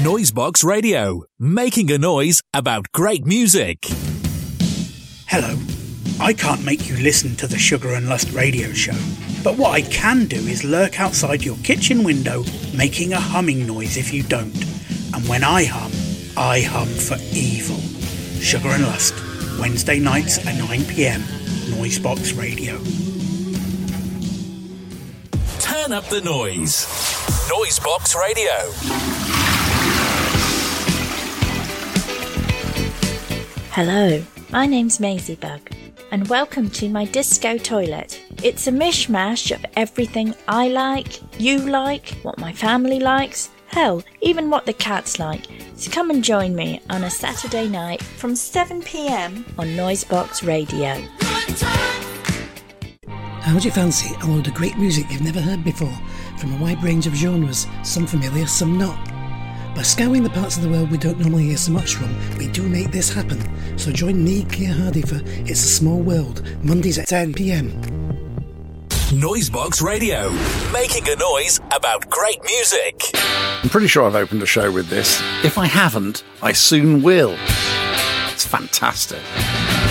Noisebox Radio, making a noise about great music. Hello. I can't make you listen to the Sugar and Lust radio show, but what I can do is lurk outside your kitchen window, making a humming noise if you don't. And when I hum for evil. Sugar and Lust, Wednesday nights at 9 p.m, Noisebox Radio. Turn up the noise. Noisebox Radio. Hello, my name's Maisie Bug, and welcome to my disco toilet. It's a mishmash of everything I like, you like, what my family likes, hell, even what the cats like. So come and join me on a Saturday night from 7 p.m. on Noisebox Radio. How would you fancy a load of great music you've never heard before, from a wide range of genres, some familiar, some not? By scouring the parts of the world we don't normally hear so much from, we do make this happen. So join me, Keir Hardy, for It's a Small World, Mondays at 10 p.m. Noisebox Radio, making a noise about great music. I'm pretty sure I've opened a show with this. If I haven't, I soon will. It's fantastic.